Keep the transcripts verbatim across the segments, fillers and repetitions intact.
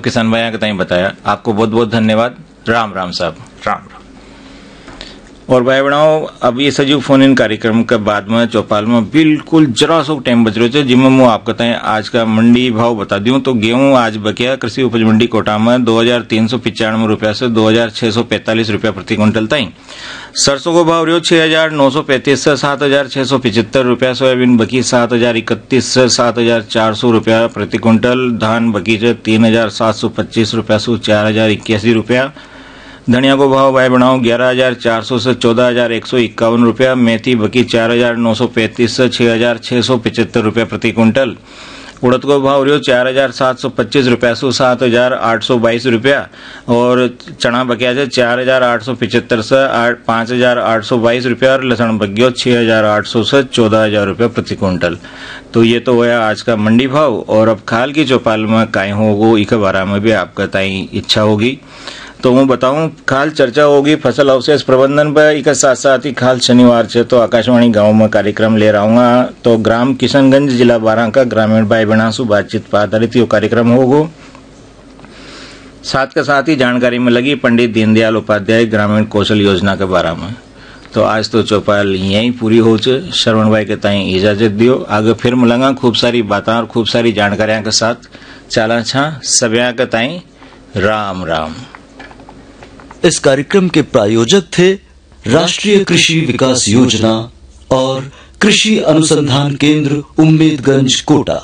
किसान भाइयों के ताई बताया। आपको बहुत बहुत धन्यवाद। राम राम साहब। राम राम। और भाई बहनों, अब ये सजीव फोन इन कार्यक्रम के बाद में चौपाल में बिल्कुल जरा सो टाइम बच रहे थे जिसमें मैं आपको बताएं आज का मंडी भाव बता दूं तो गेहूं आज बकिया कृषि उपज मंडी कोटा में दो हजार तीन सौ पिचानवे रुपया से दो हजार छह सौ पैंतालीस रुपया प्रति क्विंटल ताई। सरसों को भाव रहो छह हजार नौ सौ पैंतीस से सात हजार छह सौ पिछहत्तर रुपया। सोयाबीन बकी सात हजार इकतीस से सात हजार चार सौ रुपया प्रति क्विंटल। धान बकी से तीन हजार सात सौ पच्चीस रुपया से चार हजार इक्यासी रुपया। धनिया को भाव भाई बनाओ ग्यारह हजार चार सौ से चौदह हजार एक सौ इक्यावन रुपया। मेथी बकी चार हजार नौ सौ पैंतीस से छह हजार छह सौ पिछहत्तर रुपया प्रति क्विंटल। उड़द को भाव रियो चार हजार सात सौ पच्चीस रुपया से सात हजार आठ सौ बाईस रुपया। और चना बकिया से चार हजार आठ सौ पिछहत्तर से पांच हजार आठ सौ बाईस रुपया। और लहसुन बकियो छह हजार आठ सौ से चौदह हजार रुपया प्रति क्विंटल। तो ये तो हुआ आज का मंडी भाव। और अब खाल की चौपाल में काई होगो इस बारे में भी आपका ताई इच्छा होगी तो मैं बताऊं खाल चर्चा होगी फसल अवशेष प्रबंधन पर। एक साथ साथ ही खाल शनिवार से तो आकाशवाणी गांव में कार्यक्रम ले रहा तो ग्राम किशनगंज जिला बारां का ग्रामीण भाई बहनों से बातचीत पर आधारित ये कार्यक्रम होगा। साथ के साथ ही जानकारी में लगी पंडित दीनदयाल उपाध्याय ग्रामीण कौशल योजना के बारे में। तो आज तो चौपाल यही पूरी हो चे। श्रवण भाई के ताई इजाजत दियो। आगे फिर मिलेंगे खूब सारी बातें और खूब सारी जानकारियां के साथ। चाला छा सब्या के ताई राम राम। इस कार्यक्रम के प्रायोजक थे राष्ट्रीय कृषि विकास योजना और कृषि अनुसंधान केंद्र उम्मेदगंज कोटा।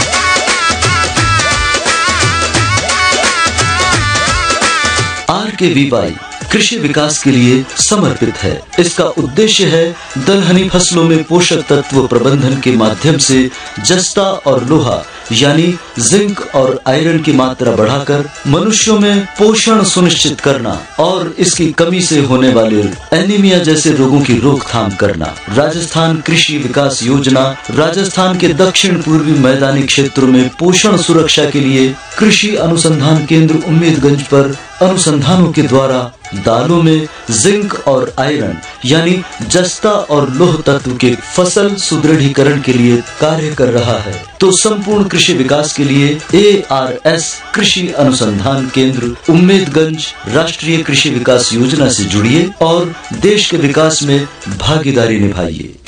आर के वी वाई कृषि विकास के लिए समर्पित है। इसका उद्देश्य है दलहनी फसलों में पोषक तत्व प्रबंधन के माध्यम से जस्ता और लोहा यानी जिंक और आयरन की मात्रा बढ़ाकर मनुष्यों में पोषण सुनिश्चित करना और इसकी कमी से होने वाले एनीमिया जैसे रोगों की रोकथाम करना। राजस्थान कृषि विकास योजना राजस्थान के दक्षिण पूर्वी मैदानी क्षेत्रों में पोषण सुरक्षा के लिए कृषि अनुसंधान केंद्र उम्मेदगंज पर अनुसंधानों के द्वारा दालों में जिंक और आयरन यानी जस्ता और लोह तत्व के फसल सुदृढ़ीकरण के लिए कार्य कर रहा है। तो संपूर्ण कृषि विकास के लिए ए आर एस कृषि अनुसंधान केंद्र उम्मेदगंज राष्ट्रीय कृषि विकास योजना से जुड़िए और देश के विकास में भागीदारी निभाइए।